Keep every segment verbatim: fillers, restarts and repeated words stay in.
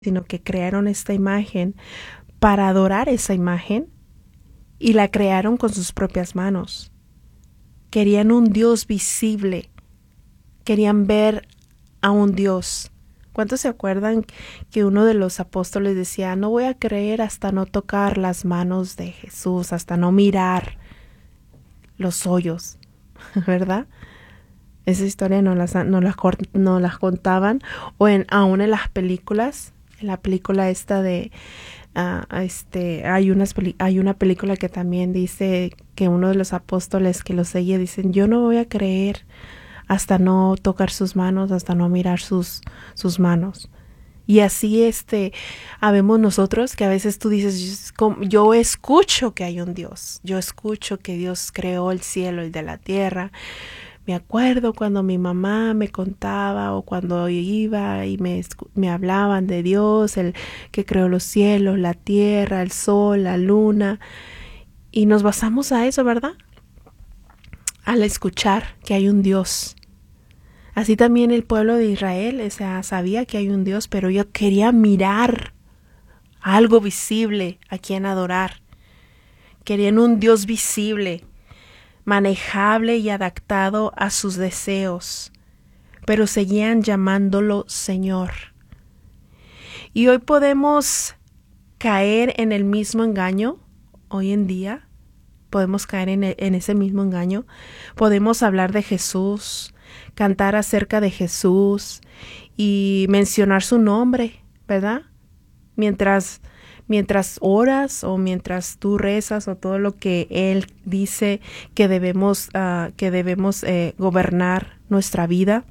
sino que crearon esta imagen para adorar esa imagen y la crearon con sus propias manos. Querían un Dios visible, querían ver a un Dios. ¿Cuántos se acuerdan que uno de los apóstoles decía, no voy a creer hasta no tocar las manos de Jesús, hasta no mirar los hoyos, ¿verdad? Esa historia no las, no las, no las contaban, o en, aún en las películas, en la película esta de, uh, este, hay, unas, hay una película que también dice que uno de los apóstoles que los seguía dicen, yo no voy a creer hasta no tocar sus manos, hasta no mirar sus, sus manos. Y así este, habemos nosotros que a veces tú dices, yo escucho que hay un Dios, yo escucho que Dios creó el cielo y de la tierra. Me acuerdo cuando mi mamá me contaba o cuando iba y me, me hablaban de Dios, el que creó los cielos, la tierra, el sol, la luna. Y nos basamos a eso, ¿verdad? Al escuchar que hay un Dios. Así también el pueblo de Israel, o sea, sabía que hay un Dios, pero yo quería mirar algo visible a quien adorar. Querían un Dios visible, manejable y adaptado a sus deseos, pero seguían llamándolo Señor. Y hoy podemos caer en el mismo engaño, hoy en día, podemos caer en, el, en ese mismo engaño. Podemos hablar de Jesús, cantar acerca de Jesús y mencionar su nombre, ¿verdad? Mientras Mientras oras o mientras tú rezas o todo lo que Él dice que debemos, uh, que debemos eh, gobernar nuestra vida,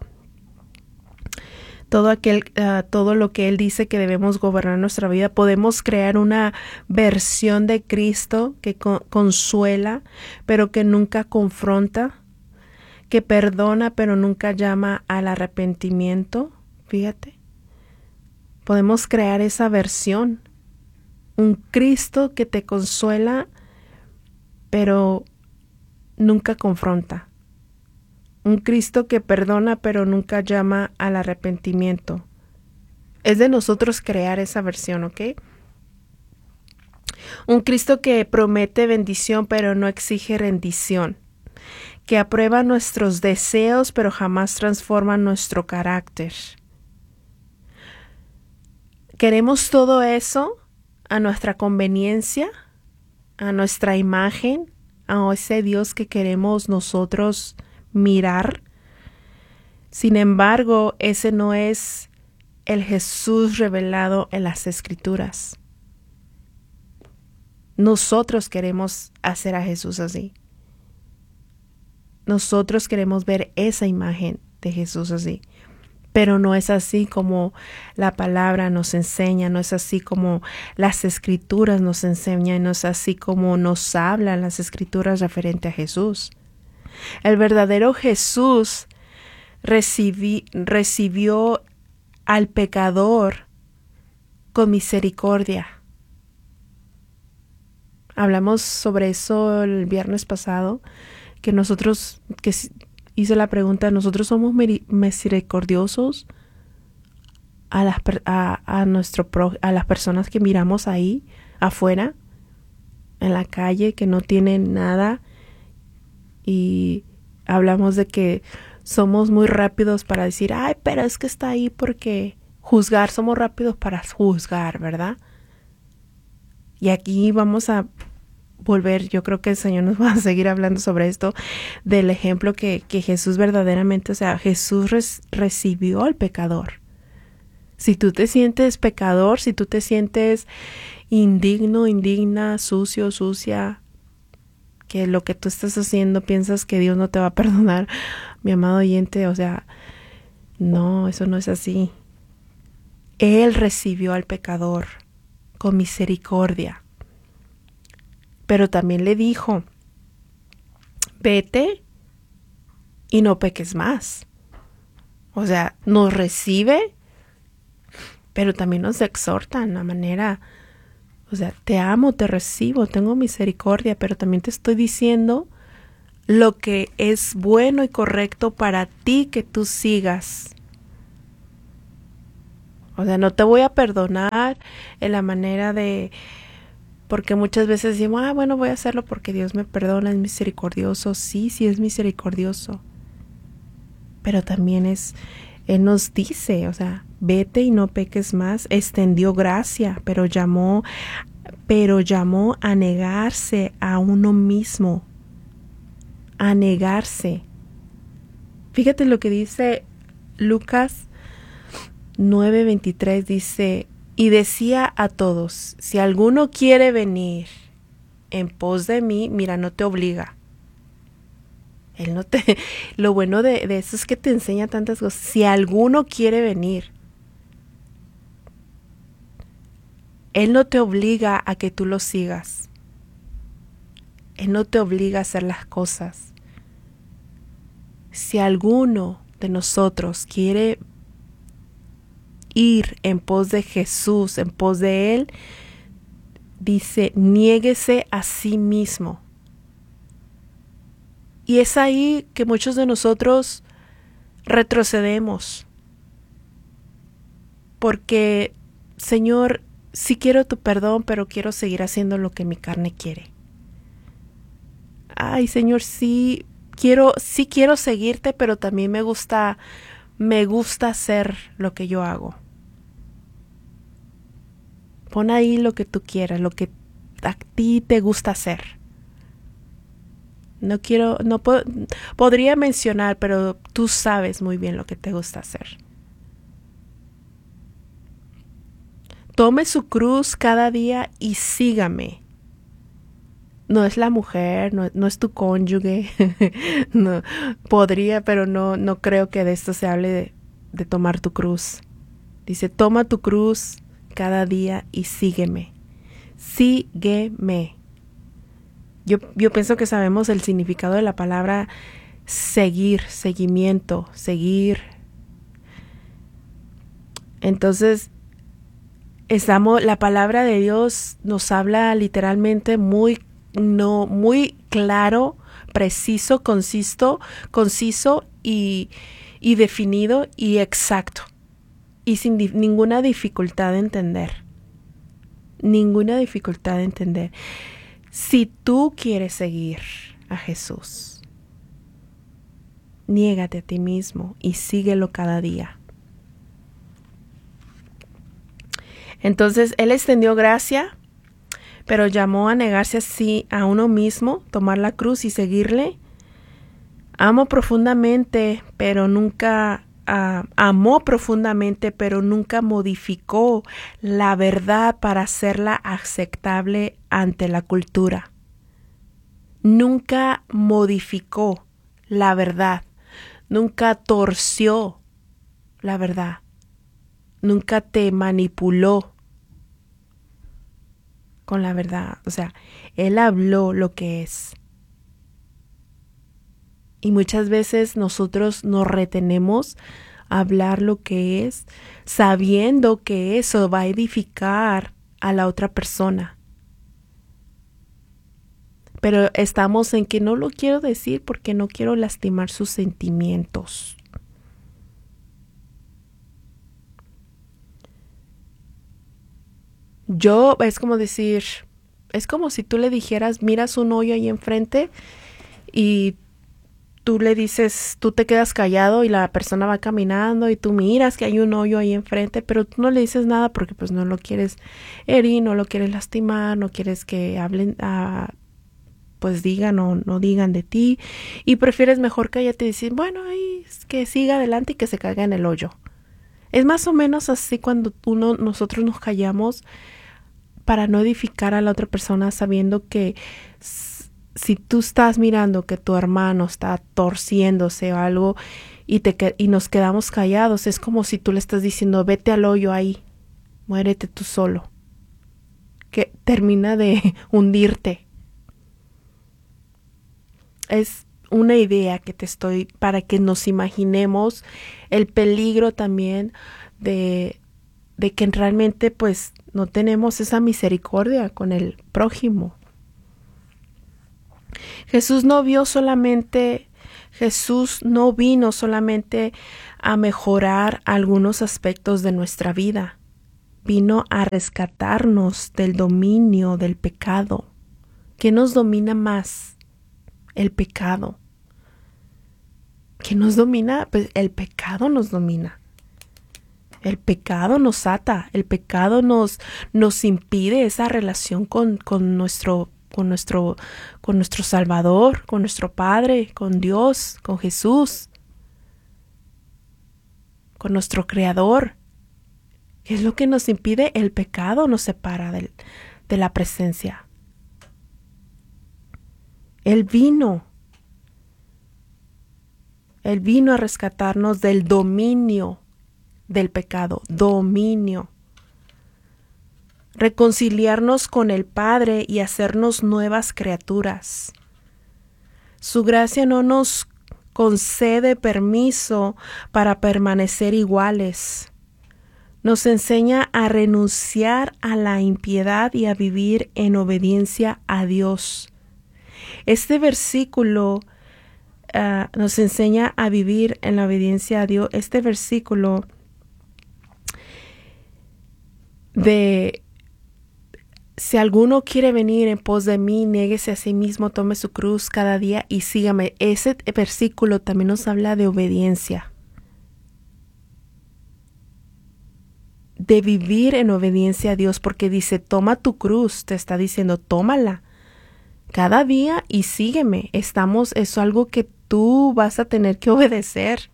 todo, aquel, uh, todo lo que Él dice que debemos gobernar nuestra vida, podemos crear una versión de Cristo que con, consuela, pero que nunca confronta, que perdona, pero nunca llama al arrepentimiento. Fíjate, podemos crear esa versión. Un Cristo que te consuela, pero nunca confronta. Un Cristo que perdona, pero nunca llama al arrepentimiento. Es de nosotros crear esa versión, ¿ok? Un Cristo que promete bendición, pero no exige rendición. Que aprueba nuestros deseos, pero jamás transforma nuestro carácter. ¿Queremos todo eso a nuestra conveniencia, a nuestra imagen, a ese Dios que queremos nosotros mirar? Sin embargo, ese no es el Jesús revelado en las Escrituras. Nosotros queremos hacer a Jesús así. Nosotros queremos ver esa imagen de Jesús así. Pero no es así como la palabra nos enseña, no es así como las Escrituras nos enseñan, no es así como nos hablan las Escrituras referente a Jesús. El verdadero Jesús recibí, recibió al pecador con misericordia. Hablamos sobre eso el viernes pasado, que nosotros, que hice la pregunta, ¿nosotros somos misericordiosos a las, a, a, nuestro, a las personas que miramos ahí afuera, en la calle, que no tienen nada? Y hablamos de que somos muy rápidos para decir, ay, pero es que está ahí porque juzgar, somos rápidos para juzgar, ¿verdad? Y aquí vamos a volver, yo creo que el Señor nos va a seguir hablando sobre esto, del ejemplo que, que Jesús verdaderamente, o sea, Jesús res, recibió al pecador. Si tú te sientes pecador, si tú te sientes indigno, indigna, sucio, sucia, que lo que tú estás haciendo piensas que Dios no te va a perdonar, mi amado oyente, o sea, no, eso no es así. Él recibió al pecador con misericordia. Pero también le dijo, vete y no peques más. O sea, nos recibe, pero también nos exhorta en la manera, o sea, te amo, te recibo, tengo misericordia, pero también te estoy diciendo lo que es bueno y correcto para ti que tú sigas. O sea, no te voy a perdonar en la manera de... Porque muchas veces decimos, ah, bueno, voy a hacerlo porque Dios me perdona, es misericordioso. Sí, sí es misericordioso. Pero también es, Él nos dice, o sea, vete y no peques más. Extendió gracia, pero llamó, pero llamó a negarse a uno mismo. A negarse. Fíjate lo que dice Lucas nueve veintitrés, dice, y decía a todos, si alguno quiere venir en pos de mí, mira, no te obliga. Él no te, lo bueno de, de eso es que te enseña tantas cosas. Si alguno quiere venir, Él no te obliga a que tú lo sigas. Él no te obliga a hacer las cosas. Si alguno de nosotros quiere ir en pos de Jesús, en pos de Él, dice, niéguese a sí mismo. Y es ahí que muchos de nosotros retrocedemos. Porque, Señor, sí quiero tu perdón, pero quiero seguir haciendo lo que mi carne quiere. Ay, Señor, sí quiero, sí quiero seguirte, pero también me gusta, me gusta hacer lo que yo hago. Pon ahí lo que tú quieras, lo que a ti te gusta hacer. No quiero, no po- podría mencionar, pero tú sabes muy bien lo que te gusta hacer. Tome su cruz cada día y sígame. No es la mujer, no, no es tu cónyuge. No, podría, pero no, no creo que de esto se hable de, de tomar tu cruz. Dice, toma tu cruz cada día y sígueme. Sígueme. Yo, yo pienso que sabemos el significado de la palabra seguir, seguimiento, seguir. Entonces, estamos, la palabra de Dios nos habla literalmente muy, no, muy claro, preciso, conciso, conciso y, y definido y exacto. Y sin di- ninguna dificultad de entender. Ninguna dificultad de entender. Si tú quieres seguir a Jesús, niégate a ti mismo y síguelo cada día. Entonces, Él extendió gracia, pero llamó a negarse así a uno mismo, tomar la cruz y seguirle. Amó profundamente, pero nunca uh, amó profundamente, pero nunca modificó la verdad para hacerla aceptable ante la cultura. Nunca modificó la verdad, nunca torció la verdad, nunca te manipuló con la verdad. O sea, Él habló lo que es. Y muchas veces nosotros nos retenemos a hablar lo que es, sabiendo que eso va a edificar a la otra persona. Pero estamos en que no lo quiero decir porque no quiero lastimar sus sentimientos. Yo, es como decir, es como si tú le dijeras, miras un hoyo ahí enfrente y tú le dices, tú te quedas callado y la persona va caminando y tú miras que hay un hoyo ahí enfrente, pero tú no le dices nada porque pues no lo quieres herir, no lo quieres lastimar, no quieres que hablen, uh, pues digan o no digan de ti y prefieres mejor cállate y decir, bueno, ahí que siga adelante y que se caiga en el hoyo. Es más o menos así cuando uno, nosotros nos callamos para no edificar a la otra persona sabiendo que si tú estás mirando que tu hermano está torciéndose o algo y, te, y nos quedamos callados, es como si tú le estás diciendo, vete al hoyo ahí, muérete tú solo, que termina de hundirte. Es una idea que te estoy, para que nos imaginemos el peligro también de, de que realmente pues no tenemos esa misericordia con el prójimo. Jesús no vio solamente Jesús no vino solamente a mejorar algunos aspectos de nuestra vida. Vino a rescatarnos del dominio del pecado. ¿Qué nos domina más? El pecado. ¿Qué nos domina? Pues el pecado nos domina. El pecado nos ata. El pecado nos, nos impide esa relación con, con nuestro, con nuestro, con nuestro Salvador, con nuestro Padre, con Dios, con Jesús, con nuestro Creador. ¿Qué es lo que nos impide? El pecado nos separa de, de la presencia. Él vino. Él vino a rescatarnos del dominio del pecado. Dominio. Reconciliarnos con el Padre y hacernos nuevas criaturas. Su gracia no nos concede permiso para permanecer iguales. Nos enseña a renunciar a la impiedad y a vivir en obediencia a Dios. Este versículo uh, nos enseña a vivir en la obediencia a Dios. Este versículo de si alguno quiere venir en pos de mí, niéguese a sí mismo, tome su cruz cada día y sígame. Ese versículo también nos habla de obediencia. De vivir en obediencia a Dios, porque dice, toma tu cruz, te está diciendo, tómala cada día y sígueme. Estamos, es algo que tú vas a tener que obedecer.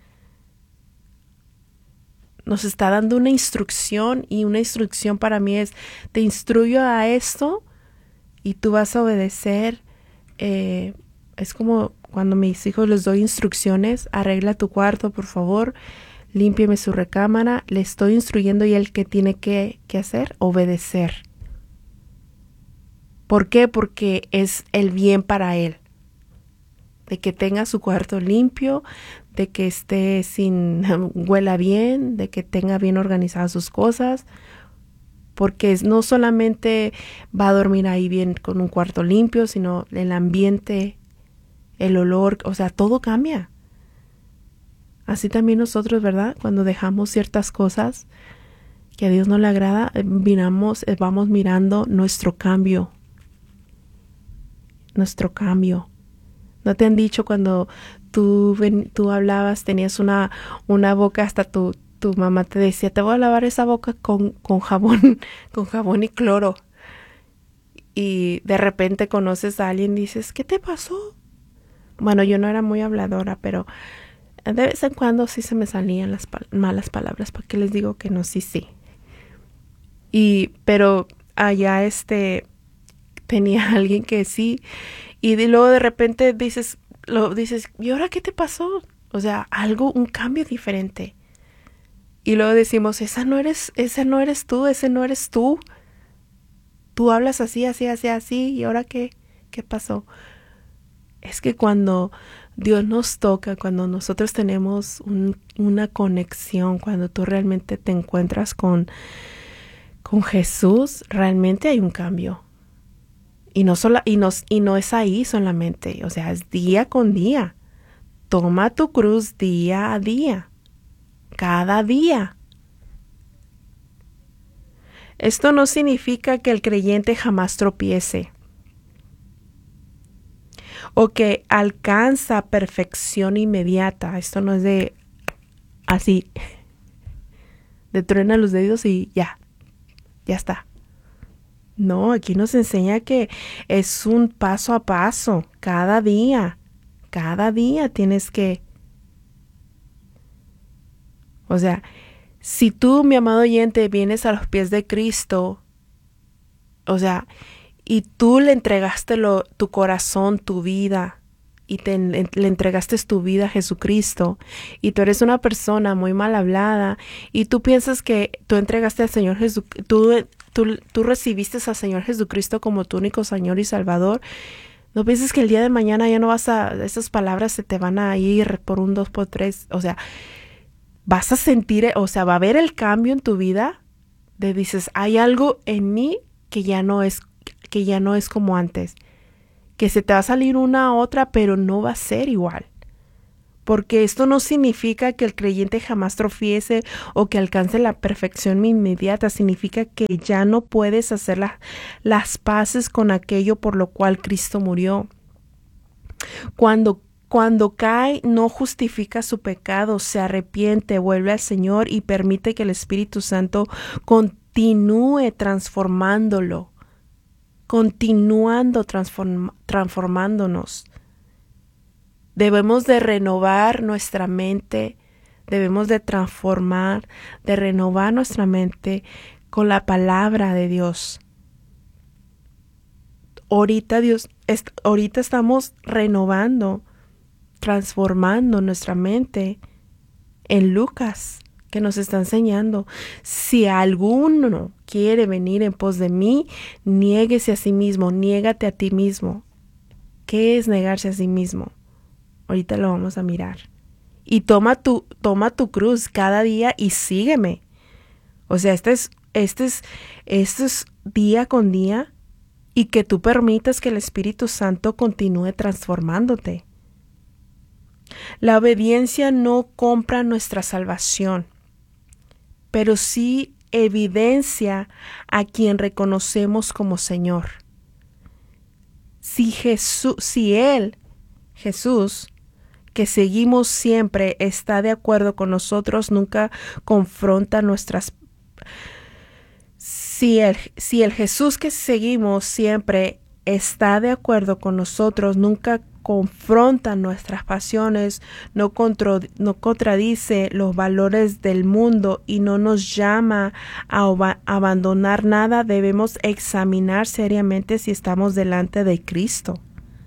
Nos está dando una instrucción y una instrucción para mí es, te instruyo a esto y tú vas a obedecer. Eh, es como cuando a mis hijos les doy instrucciones, arregla tu cuarto, por favor. Límpieme su recámara, le estoy instruyendo y él qué tiene que, que hacer, obedecer. ¿Por qué? Porque es el bien para él. De que tenga su cuarto limpio, de que esté sin, huela bien, de que tenga bien organizadas sus cosas. Porque no solamente va a dormir ahí bien con un cuarto limpio, sino el ambiente, el olor, o sea, todo cambia. Así también nosotros, ¿verdad? Cuando dejamos ciertas cosas que a Dios no le agrada, miramos, vamos mirando nuestro cambio. Nuestro cambio. ¿No te han dicho cuando tú, ven, tú hablabas, tenías una, una boca, hasta tu, tu mamá te decía, te voy a lavar esa boca con, con jabón, con jabón y cloro? Y de repente conoces a alguien y dices, ¿qué te pasó? Bueno, yo no era muy habladora, pero de vez en cuando sí se me salían las pal- malas palabras, porque les digo que no, sí, sí. Y, pero allá este, tenía alguien que sí, y de, luego de repente dices, lo dices, ¿y ahora qué te pasó? O sea, algo, un cambio diferente. Y luego decimos, esa no eres, ese no eres tú, ese no eres tú. Tú hablas así, así, así, así, ¿y ahora qué? ¿Qué pasó? Es que cuando Dios nos toca, cuando nosotros tenemos un, una conexión, cuando tú realmente te encuentras con, con Jesús, realmente hay un cambio. Y no, solo, y, nos, y no es ahí solamente, o sea, es día con día. Toma tu cruz día a día, cada día. Esto no significa que el creyente jamás tropiece o que alcanza perfección inmediata. Esto no es de así, de truena los dedos y ya, ya está. No, aquí nos enseña que es un paso a paso, cada día, cada día tienes que, o sea, si tú, mi amado oyente, vienes a los pies de Cristo, o sea, y tú le entregaste lo, tu corazón, tu vida, y te, le entregaste tu vida a Jesucristo, y tú eres una persona muy mal hablada, y tú piensas que tú entregaste al Señor Jesucristo, tú, tú, tú recibiste al Señor Jesucristo como tu único Señor y Salvador, no pienses que el día de mañana ya no vas a, esas palabras se te van a ir por un dos, por tres, o sea, vas a sentir, o sea, va a haber el cambio en tu vida, de dices, hay algo en mí que ya no es, que ya no es como antes, que se te va a salir una a otra, pero no va a ser igual. porque esto no significa que el creyente jamás tropiece o que alcance la perfección inmediata. Significa que ya no puedes hacer la, las paces con aquello por lo cual Cristo murió. Cuando Cuando cae, no justifica su pecado, se arrepiente, vuelve al Señor y permite que el Espíritu Santo continúe transformándolo, continuando transform, transformándonos. Debemos de renovar nuestra mente, debemos de transformar, de renovar nuestra mente con la palabra de Dios. Ahorita Dios, est- ahorita estamos renovando, transformando nuestra mente en Lucas, que nos está enseñando: si alguno quiere venir en pos de mí, niéguese a sí mismo, niégate a ti mismo. ¿Qué es negarse a sí mismo? Ahorita lo vamos a mirar. Y toma tu, toma tu cruz cada día y sígueme. O sea, este es, este es, este es día con día, y que tú permitas que el Espíritu Santo continúe transformándote. La obediencia no compra nuestra salvación, pero sí evidencia a quien reconocemos como Señor. Si Jesús, si Él, Jesús, que seguimos siempre, está de acuerdo con nosotros, nunca confronta nuestras... Si el, si el Jesús que seguimos siempre está de acuerdo con nosotros, nunca confronta nuestras pasiones, no, contro, no contradice los valores del mundo y no nos llama a oba, abandonar nada, debemos examinar seriamente si estamos delante de Cristo.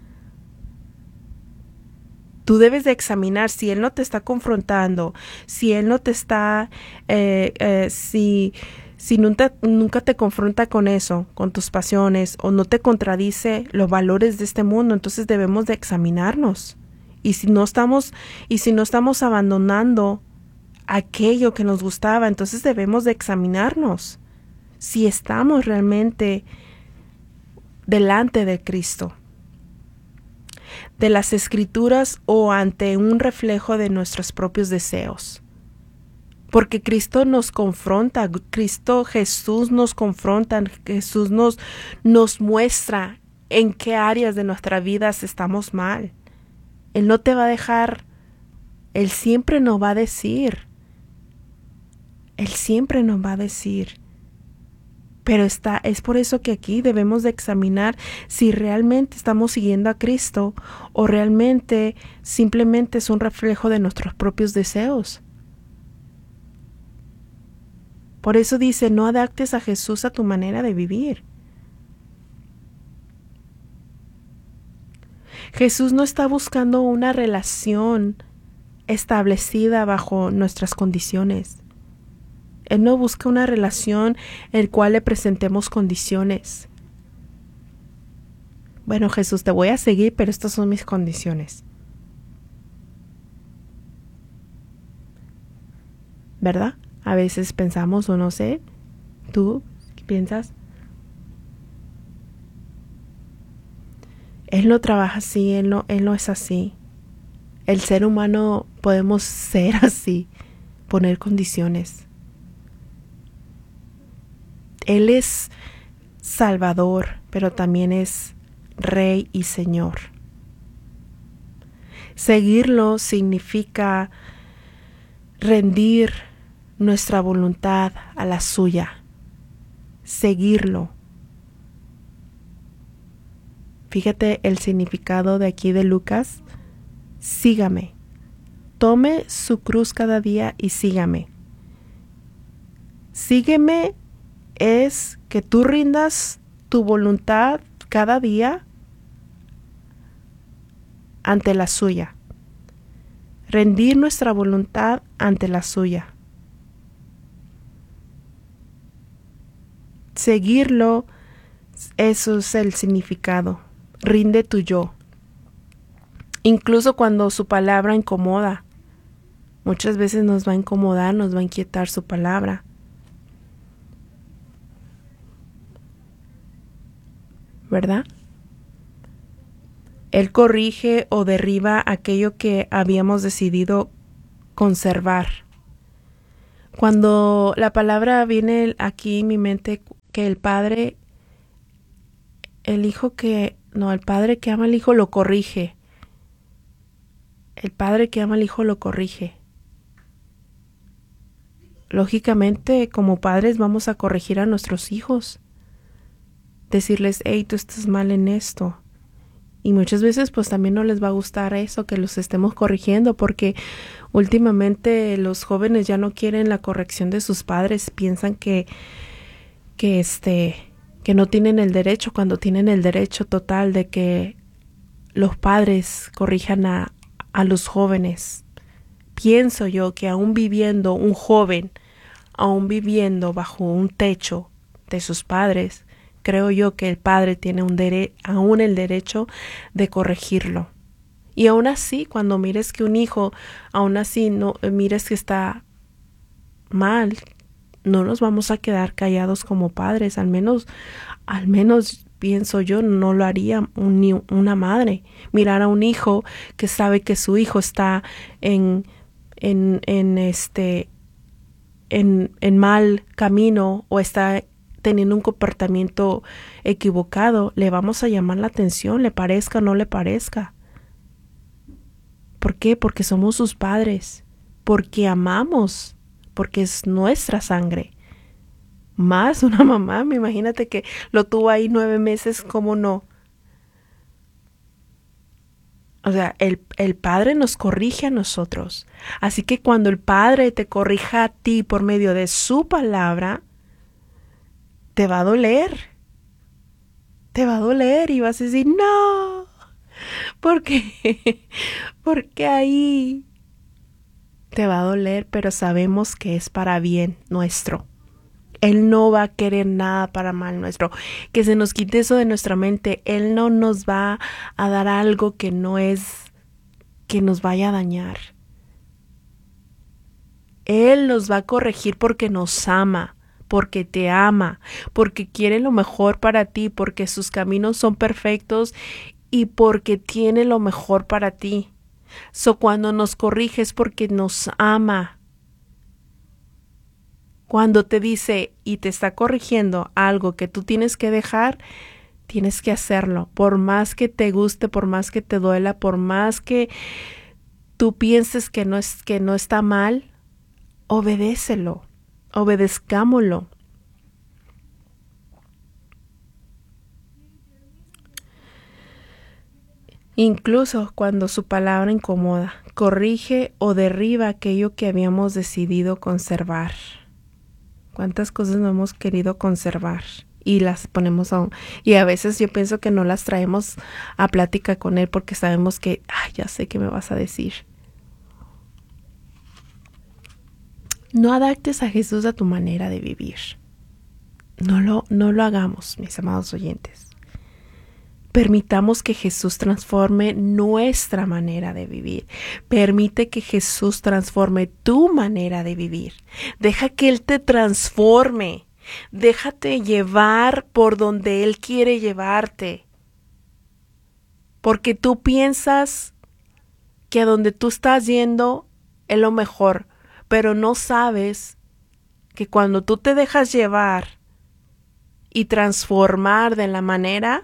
Tú debes de examinar si Él no te está confrontando, si Él no te está, eh, eh, si, si nunca, nunca te confronta con eso, con tus pasiones, o no te contradice los valores de este mundo, entonces debemos de examinarnos. Y si no estamos, y si no estamos abandonando aquello que nos gustaba, entonces debemos de examinarnos si estamos realmente delante de Cristo, de las Escrituras, o ante un reflejo de nuestros propios deseos. Porque Cristo nos confronta, Cristo Jesús nos confronta, Jesús nos, nos muestra en qué áreas de nuestra vida estamos mal. Él no te va a dejar, Él siempre nos va a decir, Él siempre nos va a decir. Pero está, es por eso que aquí debemos de examinar si realmente estamos siguiendo a Cristo o realmente simplemente es un reflejo de nuestros propios deseos. Por eso dice, no adaptes a Jesús a tu manera de vivir. Jesús no está buscando una relación establecida bajo nuestras condiciones. Él no busca una relación en la cual le presentemos condiciones. Bueno, Jesús, te voy a seguir, pero estas son mis condiciones. ¿Verdad? A veces pensamos, o no sé, ¿tú qué piensas? Él no trabaja así, él no, él no es así. El ser humano podemos ser así, poner condiciones. Él es Salvador, pero también es Rey y Señor. Seguirlo significa rendir nuestra voluntad a la suya. Seguirlo. Fíjate el significado de aquí de Lucas. Sígame. Tome su cruz cada día y sígame. Sígueme es que tú rindas tu voluntad cada día ante la suya. Rendir nuestra voluntad ante la suya. Seguirlo, eso es el significado. Rinde tu yo. Incluso cuando su palabra incomoda. Muchas veces nos va a incomodar, nos va a inquietar su palabra. ¿Verdad? Él corrige o derriba aquello que habíamos decidido conservar. Cuando la palabra viene aquí en mi mente, que el padre, el hijo que, no, el padre que ama al hijo lo corrige. El padre que ama al hijo lo corrige. Lógicamente, como padres vamos a corregir a nuestros hijos. Decirles, hey, tú estás mal en esto. Y muchas veces pues también no les va a gustar eso, que los estemos corrigiendo, porque últimamente los jóvenes ya no quieren la corrección de sus padres, piensan que, que este, que no tienen el derecho, cuando tienen el derecho total de que los padres corrijan a, a los jóvenes. Pienso yo que aún viviendo un joven, aún viviendo bajo un techo de sus padres, creo yo que el padre tiene un dere- aún el derecho de corregirlo. Y aún así, cuando mires que un hijo, aún así no mires que está mal, no nos vamos a quedar callados como padres. Al menos, al menos pienso yo, no lo haría un, ni una madre. Mirar a un hijo que sabe que su hijo está en, en, en este, en, en mal camino o está teniendo un comportamiento equivocado, le vamos a llamar la atención, le parezca o no le parezca. ¿Por qué? Porque somos sus padres, porque amamos, porque es nuestra sangre. Más una mamá, me imagínate que lo tuvo ahí nueve meses, ¿cómo no? O sea, el, el Padre nos corrige a nosotros. Así que cuando el Padre te corrija a ti por medio de su palabra, te va a doler, te va a doler y vas a decir, no, ¿por qué? Porque ahí te va a doler, pero sabemos que es para bien nuestro. Él no va a querer nada para mal nuestro. Que se nos quite eso de nuestra mente. Él no nos va a dar algo que no es, que nos vaya a dañar. Él nos va a corregir porque nos ama, porque te ama, porque quiere lo mejor para ti, porque sus caminos son perfectos y porque tiene lo mejor para ti. So, cuando nos corrige es porque nos ama. Cuando te dice y te está corrigiendo algo que tú tienes que dejar, tienes que hacerlo. Por más que te guste, por más que te duela, por más que tú pienses que no es, que no está mal, obedécelo, obedezcámoslo. Incluso cuando su palabra incomoda, corrige o derriba aquello que habíamos decidido conservar. ¿Cuántas cosas no hemos querido conservar y las ponemos a... Y a veces yo pienso que no las traemos a plática con él porque sabemos que, ay, ya sé qué me vas a decir. No adaptes a Jesús a tu manera de vivir. No lo, no lo hagamos, mis amados oyentes. Permitamos que Jesús transforme nuestra manera de vivir. Permite que Jesús transforme tu manera de vivir. Deja que Él te transforme. Déjate llevar por donde Él quiere llevarte. Porque tú piensas que a donde tú estás yendo es lo mejor, pero no sabes que cuando tú te dejas llevar y transformar de la manera,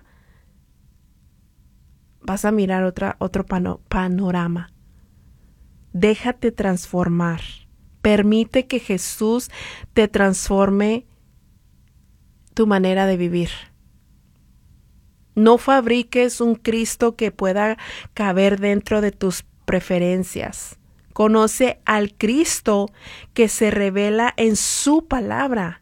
vas a mirar otra, otro pano, panorama. Déjate transformar. Permite que Jesús te transforme tu manera de vivir. No fabriques un Cristo que pueda caber dentro de tus preferencias. Conoce al Cristo que se revela en su palabra.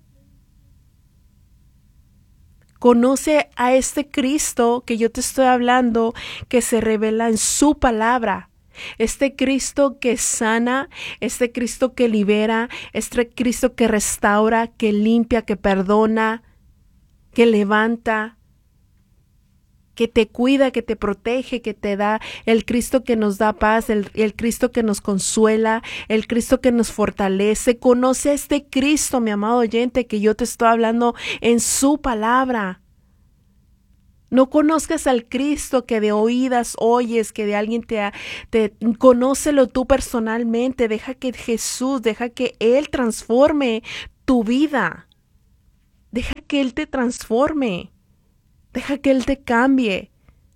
Conoce a este Cristo que yo te estoy hablando, que se revela en su palabra. Este Cristo que sana, este Cristo que libera, este Cristo que restaura, que limpia, que perdona, que levanta, que te cuida, que te protege, que te da, el Cristo que nos da paz, el, el Cristo que nos consuela, el Cristo que nos fortalece. Conoce a este Cristo, mi amado oyente, que yo te estoy hablando en su palabra. No conozcas al Cristo que de oídas oyes, que de alguien te, ha, te conócelo tú personalmente. Deja que Jesús, deja que Él transforme tu vida. Deja que Él te transforme. Deja que Él te cambie.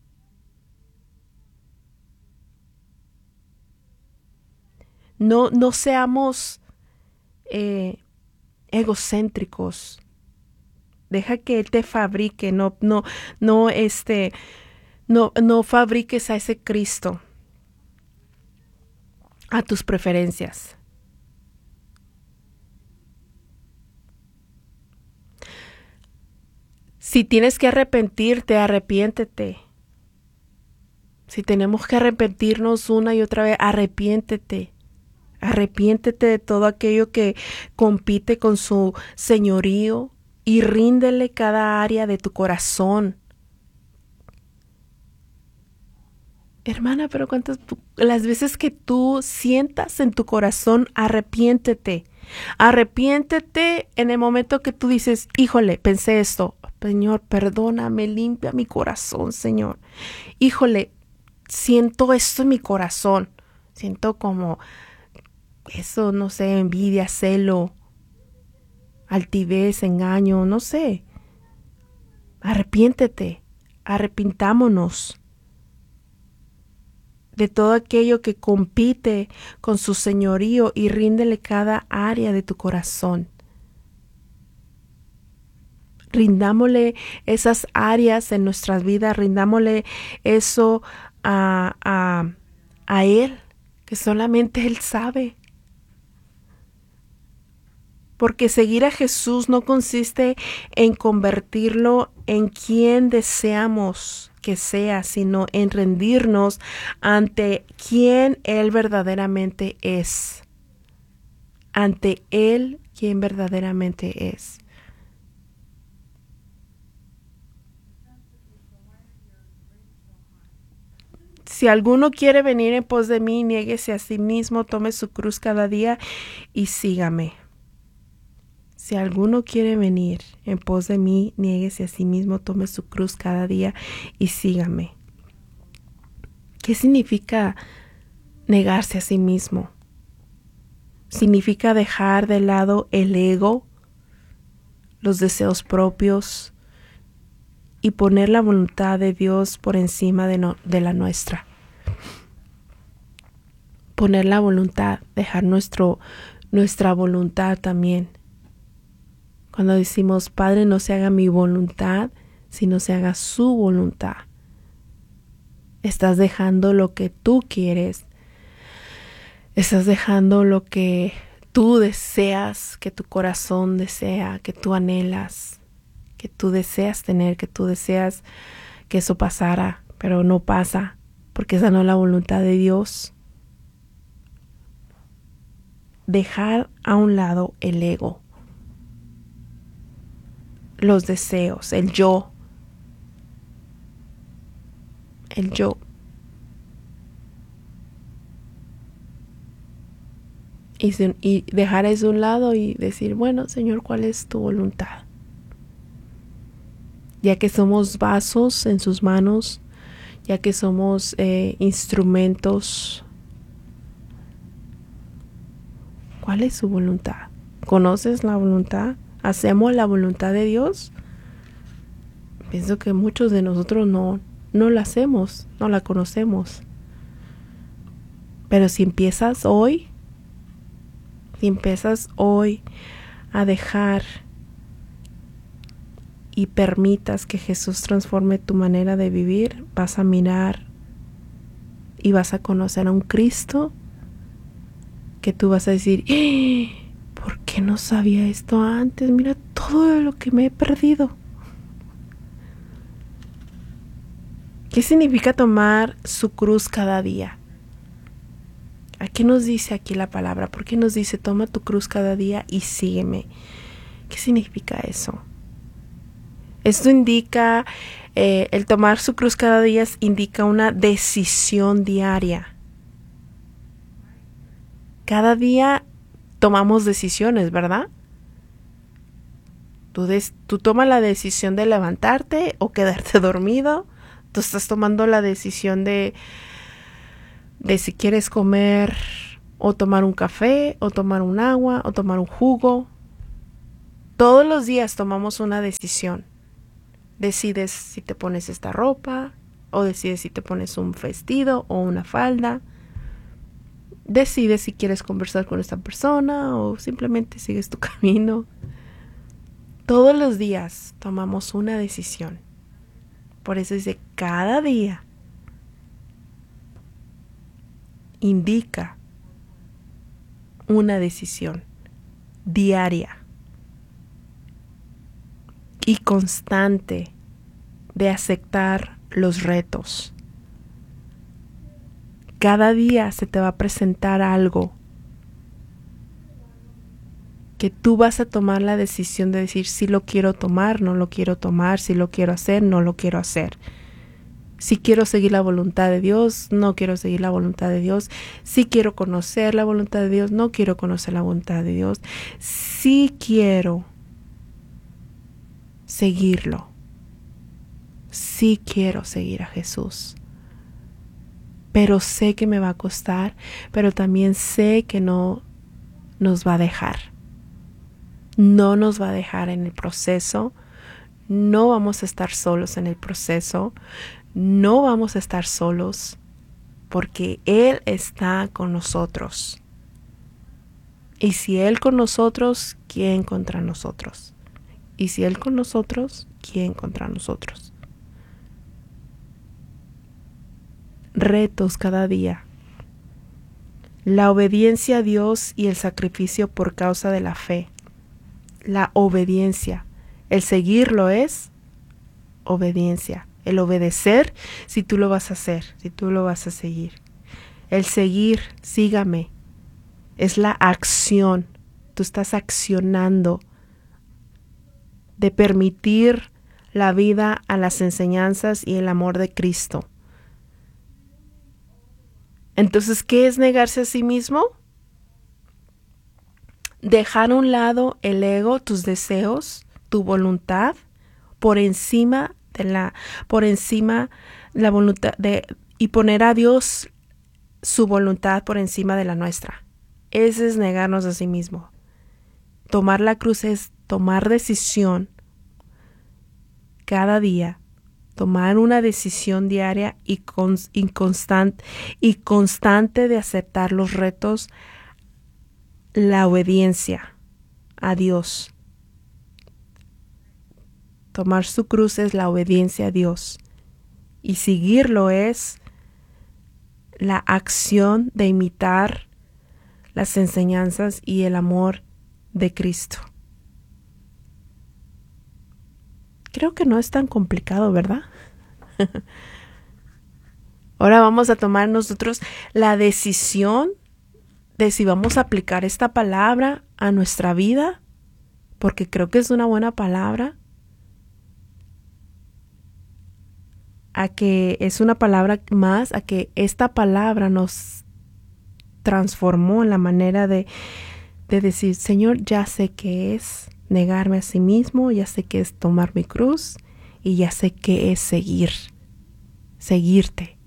No, no seamos eh, egocéntricos. Deja que Él te fabrique, no, no, no, este, no, no fabriques a ese Cristo a tus preferencias. Si tienes que arrepentirte, arrepiéntete. Si tenemos que arrepentirnos una y otra vez, arrepiéntete. Arrepiéntete de todo aquello que compite con su señorío y ríndele cada área de tu corazón. Hermana, pero cuántas las veces que tú sientas en tu corazón, arrepiéntete. Arrepiéntete en el momento que tú dices, híjole, pensé esto. Señor, perdóname, limpia mi corazón, Señor. Híjole, siento esto en mi corazón. Siento como eso, no sé, envidia, celo, altivez, engaño, no sé. Arrepiéntete, arrepintámonos de todo aquello que compite con su señorío y ríndele cada área de tu corazón. Rindámosle esas áreas en nuestras vidas, rindámosle eso a, a, a Él, que solamente Él sabe. Porque seguir a Jesús no consiste en convertirlo en quien deseamos que sea, sino en rendirnos ante quien Él verdaderamente es. Ante Él quien verdaderamente es. Si alguno quiere venir en pos de mí, niéguese a sí mismo, tome su cruz cada día y sígame. Si alguno quiere venir en pos de mí, niéguese a sí mismo, tome su cruz cada día y sígame. ¿Qué significa negarse a sí mismo? Significa dejar de lado el ego, los deseos propios y poner la voluntad de Dios por encima de, no, de la nuestra. Poner la voluntad, dejar nuestro, nuestra voluntad también. Cuando decimos, Padre, no se haga mi voluntad, sino se haga su voluntad. Estás dejando lo que tú quieres. Estás dejando lo que tú deseas, que tu corazón desea, que tú anhelas, que tú deseas tener, que tú deseas que eso pasara, pero no pasa, porque esa no es la voluntad de Dios. Dejar a un lado el ego, los deseos, el yo, el yo. Y, y dejar eso a un lado y decir, bueno, Señor, ¿cuál es tu voluntad? Ya que somos vasos en sus manos, ya que somos eh, instrumentos, ¿cuál es su voluntad? ¿Conoces la voluntad? ¿Hacemos la voluntad de Dios? Pienso que muchos de nosotros no, no la hacemos, no la conocemos. Pero si empiezas hoy, si empiezas hoy a dejar y permitas que Jesús transforme tu manera de vivir, vas a mirar y vas a conocer a un Cristo que tú vas a decir, ¡eh! ¿Por qué no sabía esto antes? Mira todo lo que me he perdido. ¿Qué significa tomar su cruz cada día? ¿A qué nos dice aquí la palabra? ¿Por qué nos dice toma tu cruz cada día y sígueme? ¿Qué significa eso? Esto indica, eh, el tomar su cruz cada día indica una decisión diaria. Cada día tomamos decisiones, ¿verdad? Tú, des, tú tomas la decisión de levantarte o quedarte dormido. Tú estás tomando la decisión de, de si quieres comer o tomar un café o tomar un agua o tomar un jugo. Todos los días tomamos una decisión. Decides si te pones esta ropa o decides si te pones un vestido o una falda. Decides si quieres conversar con esta persona o simplemente sigues tu camino. Todos los días tomamos una decisión. Por eso dice, cada día indica una decisión diaria y constante de aceptar los retos. Cada día se te va a presentar algo que tú vas a tomar la decisión de decir si lo quiero tomar, no lo quiero tomar, si lo quiero hacer, no lo quiero hacer. Si quiero seguir la voluntad de Dios, no quiero seguir la voluntad de Dios. Si quiero conocer la voluntad de Dios, no quiero conocer la voluntad de Dios. Si quiero seguirlo. Sí quiero seguir a Jesús. Pero sé que me va a costar, pero también sé que no nos va a dejar. No nos va a dejar en el proceso. No vamos a estar solos en el proceso. No vamos a estar solos porque Él está con nosotros. Y si Él con nosotros, ¿quién contra nosotros? Y si Él con nosotros, ¿quién contra nosotros? Retos cada día. La obediencia a Dios y el sacrificio por causa de la fe. La obediencia. El seguirlo es obediencia. El obedecer si tú lo vas a hacer, si tú lo vas a seguir. El seguir, sígame, es la acción. Tú estás accionando de permitir la vida a las enseñanzas y el amor de Cristo. Entonces, ¿qué es negarse a sí mismo? Dejar a un lado el ego, tus deseos, tu voluntad, por encima de la, por encima la voluntad de, y poner a Dios su voluntad por encima de la nuestra. Ese es negarnos a sí mismo. Tomar la cruz es tomar decisión cada día, tomar una decisión diaria y, con, y, constante, y constante de aceptar los retos, la obediencia a Dios. Tomar su cruz es la obediencia a Dios y seguirlo es la acción de imitar las enseñanzas y el amor de Cristo. Creo que no es tan complicado, ¿verdad? Ahora vamos a tomar nosotros la decisión de si vamos a aplicar esta palabra a nuestra vida, porque creo que es una buena palabra, a que es una palabra más, a que esta palabra nos transformó en la manera de, de decir, Señor, ya sé qué es negarme a sí mismo, ya sé qué es tomar mi cruz y ya sé qué es seguir, seguirte.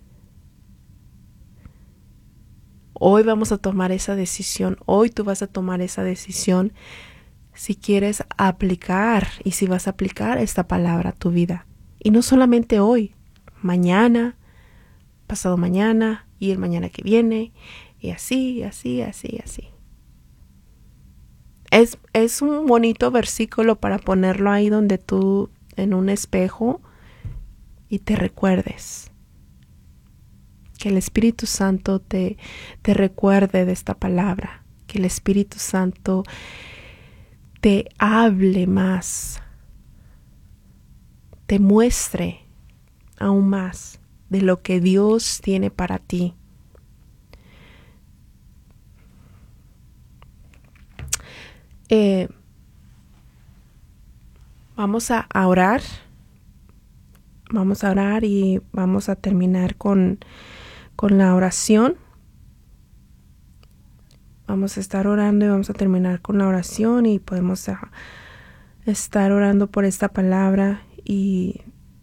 Hoy vamos a tomar esa decisión, hoy tú vas a tomar esa decisión si quieres aplicar y si vas a aplicar esta palabra a tu vida. Y no solamente hoy, mañana, pasado mañana y el mañana que viene, y así, así, así, así. Es, es un bonito versículo para ponerlo ahí donde tú, en un espejo, y te recuerdes. Que el Espíritu Santo te, te recuerde de esta palabra. Que el Espíritu Santo te hable más. Te muestre aún más de lo que Dios tiene para ti. Eh, vamos a, a orar. Vamos a orar y vamos a terminar con, con la oración. Vamos a estar orando y vamos a terminar con la oración y podemos a, estar orando por esta palabra y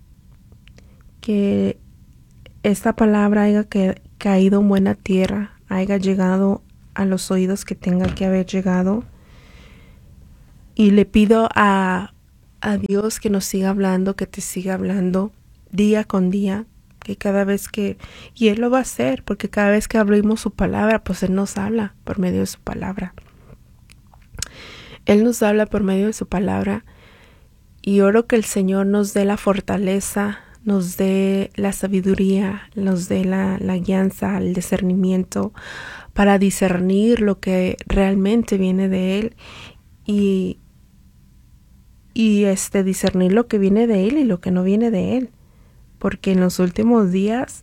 que esta palabra haya que, caído en buena tierra, haya llegado a los oídos que tenga que haber llegado. Y le pido a, a Dios que nos siga hablando, que te siga hablando día con día, que cada vez que, y Él lo va a hacer, porque cada vez que abrimos su palabra, pues Él nos habla por medio de su palabra. Él nos habla por medio de su palabra y oro que el Señor nos dé la fortaleza, nos dé la sabiduría, nos dé la, la guianza, el discernimiento para discernir lo que realmente viene de Él y, y este, discernir lo que viene de Él y lo que no viene de Él. Porque en los últimos días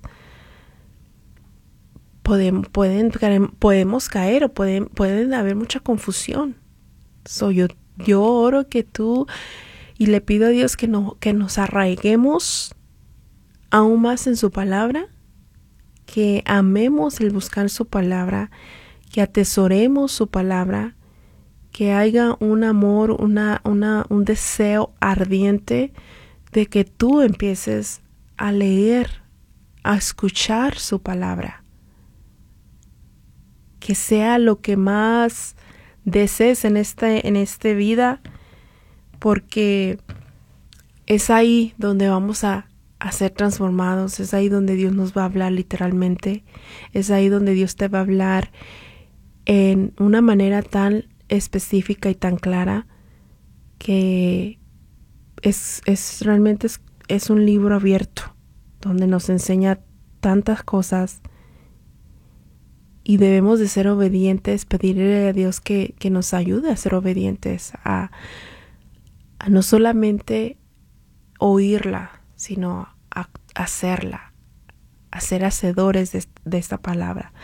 podemos, pueden, podemos caer o pueden, pueden haber mucha confusión. So, yo, yo oro que tú y le pido a Dios que, no, que nos arraiguemos aún más en su palabra, que amemos el buscar su palabra, que atesoremos su palabra, que haya un amor, una, una, un deseo ardiente de que tú empieces a leer, a escuchar su palabra. Que sea lo que más desees en este, en esta vida, porque es ahí donde vamos a, a ser transformados, es ahí donde Dios nos va a hablar literalmente, es ahí donde Dios te va a hablar en una manera tan específica y tan clara que es, es realmente es, es un libro abierto donde nos enseña tantas cosas y debemos de ser obedientes, pedirle a Dios que, que nos ayude a ser obedientes, a, a no solamente oírla, sino a, a hacerla, a ser hacedores de, de esta palabra.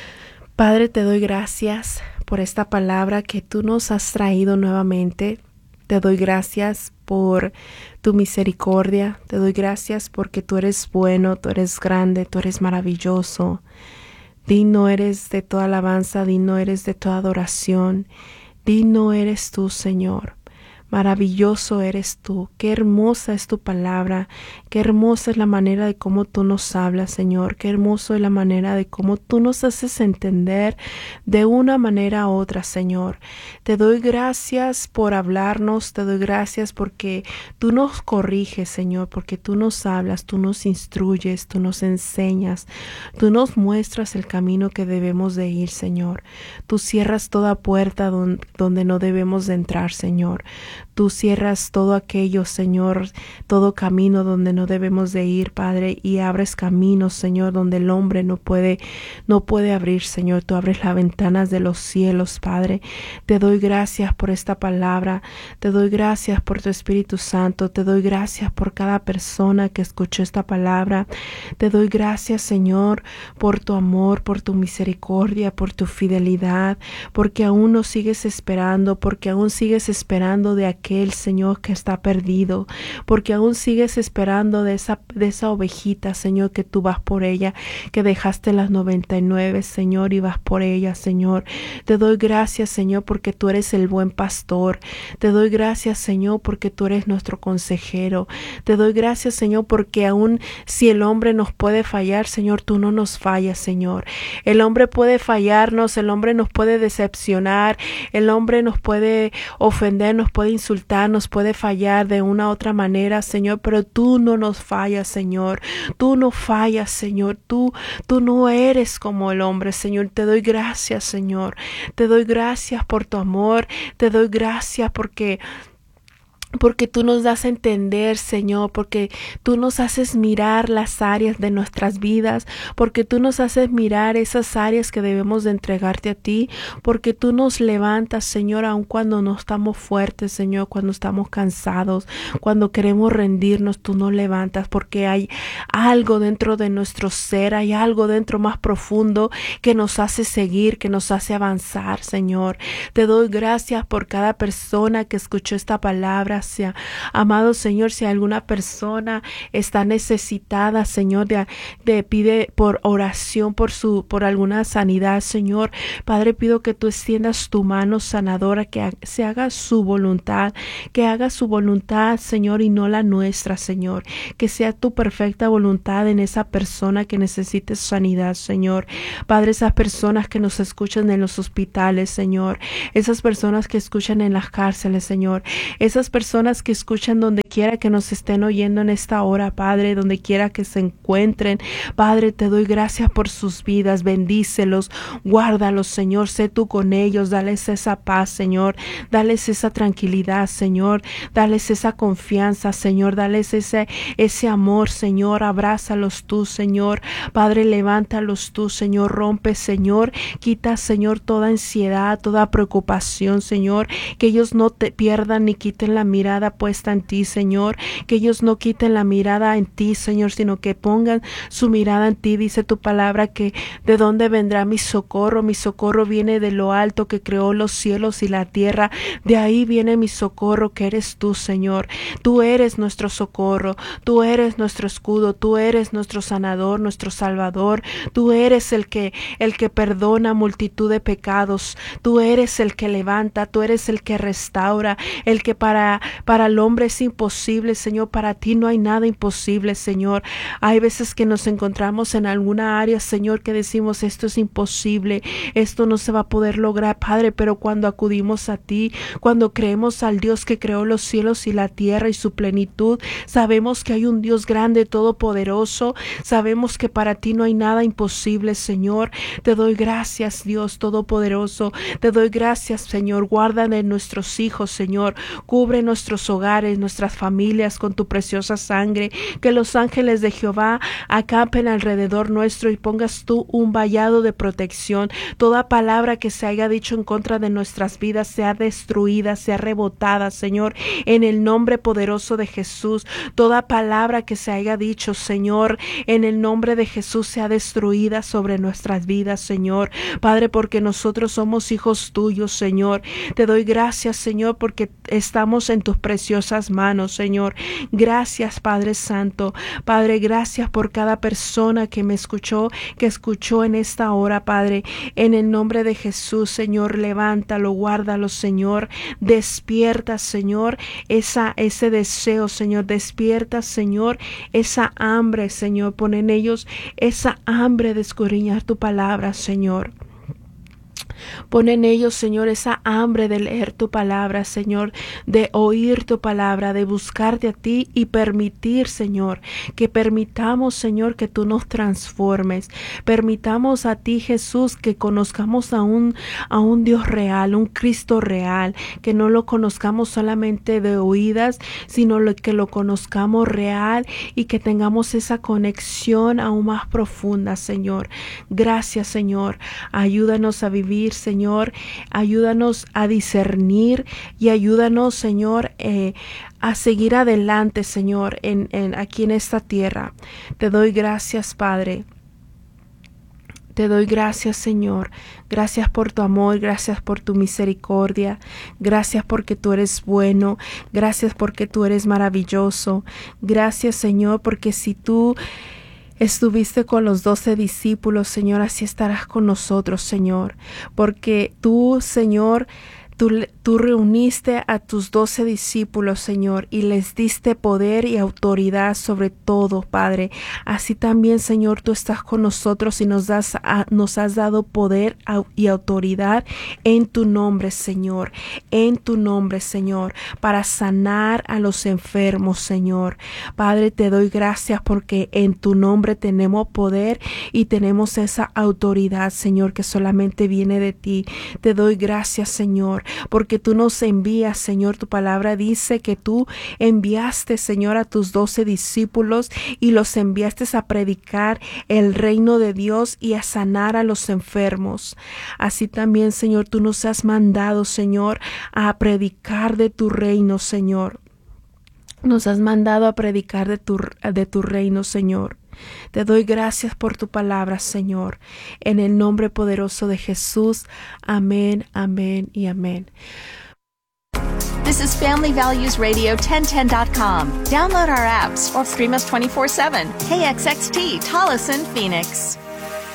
Padre, te doy gracias por esta palabra que tú nos has traído nuevamente. Te doy gracias por tu misericordia. Te doy gracias porque tú eres bueno, tú eres grande, tú eres maravilloso. Digno eres de toda alabanza, digno eres de toda adoración. Digno eres tú, Señor. Maravilloso eres tú, qué hermosa es tu palabra, qué hermosa es la manera de cómo tú nos hablas, Señor, qué hermoso es la manera de cómo tú nos haces entender de una manera u otra, Señor. Te doy gracias por hablarnos, te doy gracias porque tú nos corriges, Señor, porque tú nos hablas, tú nos instruyes, tú nos enseñas, tú nos muestras el camino que debemos de ir, Señor. Tú cierras toda puerta donde, donde no debemos de entrar, Señor. Tú cierras todo aquello, Señor, todo camino donde no debemos de ir, Padre, y abres caminos, Señor, donde el hombre no puede, no puede abrir, Señor. Tú abres las ventanas de los cielos, Padre. Te doy gracias por esta palabra. Te doy gracias por tu Espíritu Santo. Te doy gracias por cada persona que escuchó esta palabra. Te doy gracias, Señor, por tu amor, por tu misericordia, por tu fidelidad, porque aún nos sigues esperando, porque aún sigues esperando de aquel, Señor, que está perdido, porque aún sigues esperando de esa, de esa ovejita, Señor, que tú vas por ella, que dejaste las noventa y nueve, Señor, y vas por ella, Señor. Te doy gracias, Señor, porque tú eres el buen pastor. Te doy gracias, Señor, porque tú eres nuestro consejero. Te doy gracias, Señor, porque aún si el hombre nos puede fallar, Señor, tú no nos fallas, Señor. El hombre puede fallarnos, el hombre nos puede decepcionar, el hombre nos puede ofender, nos puede insultar, nos puede fallar de una u otra manera, Señor, pero tú no nos fallas, Señor. Tú no fallas, Señor. Tú, tú no eres como el hombre, Señor. Te doy gracias, Señor. Te doy gracias por tu amor. Te doy gracias porque Porque tú nos das a entender, Señor, porque tú nos haces mirar las áreas de nuestras vidas, porque tú nos haces mirar esas áreas que debemos de entregarte a ti, porque tú nos levantas, Señor, aun cuando no estamos fuertes, Señor, cuando estamos cansados, cuando queremos rendirnos, tú nos levantas, porque hay algo dentro de nuestro ser, hay algo dentro más profundo que nos hace seguir, que nos hace avanzar, Señor. Te doy gracias por cada persona que escuchó esta palabra, gracia. Amado Señor, si alguna persona está necesitada, Señor, de, de pide por oración por su por alguna sanidad, Señor, Padre, pido que tú extiendas tu mano sanadora, que se haga su voluntad, que haga su voluntad, Señor, y no la nuestra, Señor, que sea tu perfecta voluntad en esa persona que necesite sanidad, Señor. Padre, esas personas que nos escuchan en los hospitales, Señor, esas personas que escuchan en las cárceles, Señor, esas personas que escuchan donde quiera que nos estén oyendo en esta hora, Padre, donde quiera que se encuentren, Padre, te doy gracias por sus vidas, bendícelos, guárdalos, Señor, sé tú con ellos, dales esa paz, Señor, dales esa tranquilidad, Señor, dales esa confianza, Señor, dales ese, ese amor, Señor, abrázalos tú, Señor, Padre, levántalos tú, Señor, rompe, Señor, quita, Señor, toda ansiedad, toda preocupación, Señor, que ellos no te pierdan ni quiten la mirada puesta en ti, Señor, que ellos no quiten la mirada en ti, Señor, sino que pongan su mirada en ti. Dice tu palabra que de dónde vendrá mi socorro, mi socorro viene de lo alto que creó los cielos y la tierra, de ahí viene mi socorro, que eres tú, Señor, tú eres nuestro socorro, tú eres nuestro escudo, tú eres nuestro sanador, nuestro salvador, tú eres el que, el que perdona multitud de pecados, tú eres el que levanta, tú eres el que restaura, el que para, para el hombre es imposible, Señor, para ti no hay nada imposible, Señor. Hay veces que nos encontramos en alguna área, Señor, que decimos esto es imposible, esto no se va a poder lograr, Padre, pero cuando acudimos a ti, cuando creemos al Dios que creó los cielos y la tierra y su plenitud, sabemos que hay un Dios grande, todopoderoso, sabemos que para ti no hay nada imposible, Señor. Te doy gracias, Dios todopoderoso, te doy gracias, Señor, guarda de nuestros hijos, Señor, cubre nuestros hogares, nuestras familias con tu preciosa sangre, que los ángeles de Jehová acampen alrededor nuestro y pongas tú un vallado de protección. Toda palabra que se haya dicho en contra de nuestras vidas sea destruida, sea rebotada, Señor, en el nombre poderoso de Jesús. Toda palabra que se haya dicho, Señor, en el nombre de Jesús sea destruida sobre nuestras vidas, Señor. Padre, porque nosotros somos hijos tuyos, Señor. Te doy gracias, Señor, porque estamos en tus preciosas manos, Señor. Gracias, Padre Santo. Padre, gracias por cada persona que me escuchó, que escuchó en esta hora, Padre. En el nombre de Jesús, Señor, levántalo, guárdalo, Señor. Despierta, Señor, esa, ese deseo, Señor. Despierta, Señor, esa hambre, Señor. Pon en ellos esa hambre de escudriñar tu palabra, Señor. Pon en ellos, Señor, esa hambre de leer tu palabra, Señor, de oír tu palabra, de buscarte a ti y permitir, Señor, que permitamos, Señor, que tú nos transformes. Permitamos a ti, Jesús, que conozcamos a un, a un Dios real, un Cristo real, que no lo conozcamos solamente de oídas, sino que lo conozcamos real y que tengamos esa conexión aún más profunda, Señor. Gracias, Señor. Ayúdanos a vivir, Señor, ayúdanos a discernir y ayúdanos, Señor, eh, a seguir adelante, Señor, en, en, aquí en esta tierra. Te doy gracias, Padre. Te doy gracias, Señor. Gracias por tu amor, gracias por tu misericordia. Gracias porque tú eres bueno. Gracias porque tú eres maravilloso. Gracias, Señor, porque si tú estuviste con los doce discípulos, Señor, así estarás con nosotros, Señor, porque tú, Señor, Tú, tú reuniste a tus doce discípulos, Señor, y les diste poder y autoridad sobre todo, Padre. Así también, Señor, tú estás con nosotros y nos, das a, nos has dado poder y autoridad en tu nombre, Señor, en tu nombre, Señor, para sanar a los enfermos, Señor. Padre, te doy gracias porque en tu nombre tenemos poder y tenemos esa autoridad, Señor, que solamente viene de ti. Te doy gracias, Señor, porque tú nos envías, Señor. Tu palabra dice que tú enviaste, Señor, a tus doce discípulos y los enviaste a predicar el reino de Dios y a sanar a los enfermos. Así también, Señor, tú nos has mandado, Señor, a predicar de tu reino, Señor. Nos has mandado a predicar de tu, de tu reino, Señor. Te doy gracias por tu palabra, Señor. En el nombre poderoso de Jesús. Amén, amén y amén. This is Family Values Radio ten ten dot com. Download our apps or stream us twenty-four seven. K X X T, Tolleson, Phoenix.